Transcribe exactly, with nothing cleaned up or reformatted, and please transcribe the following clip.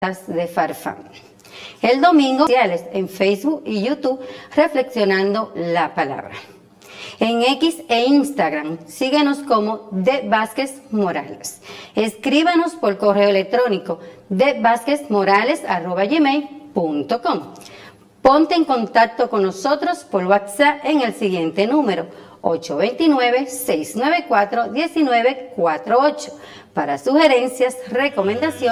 de Farfán. El domingo, en Facebook y YouTube, reflexionando la palabra. En X e Instagram, síguenos como D. Vázquez Morales. Escríbanos por correo electrónico d vázquez morales arroba gmail punto com. Ponte en contacto con nosotros por WhatsApp en el siguiente número, ocho dos nueve, seis nueve cuatro, uno nueve cuatro ocho, para sugerencias, recomendaciones